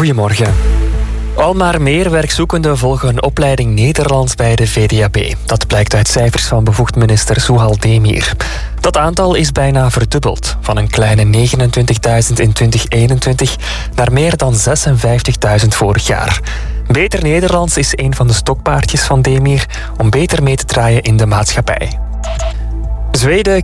Goedemorgen. Al maar meer werkzoekenden volgen een opleiding Nederlands bij de VDAB. Dat blijkt uit cijfers van bevoegd minister Zuhal Demir. Dat aantal is bijna verdubbeld. Van een kleine 29.000 in 2021 naar meer dan 56.000 vorig jaar. Beter Nederlands is een van de stokpaardjes van Demir om beter mee te draaien in de maatschappij. Zweden